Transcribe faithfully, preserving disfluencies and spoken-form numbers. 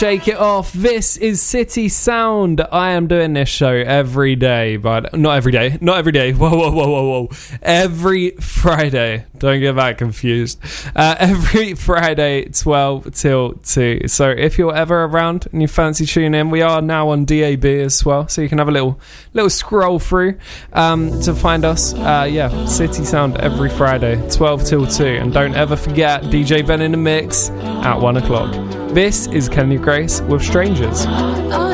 Shake it off. This is City Sound. I am doing this show every day, but not every day. Not every day. Whoa, whoa, whoa, whoa, whoa. Every Friday. Don't get that confused. Uh, every Friday, twelve till two. So if you're ever around and you fancy tuning in, we are now on D A B as well, so you can have a little little scroll through um, to find us. Uh, yeah, City Sound every Friday, twelve till two. And don't ever forget D J Ben in the mix at one o'clock. This is Kenny Grace with Strangers.